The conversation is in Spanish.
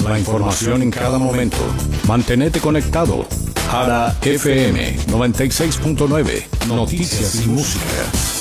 La información en cada momento. Mantenete conectado. Jara FM 96.9. Noticias y música.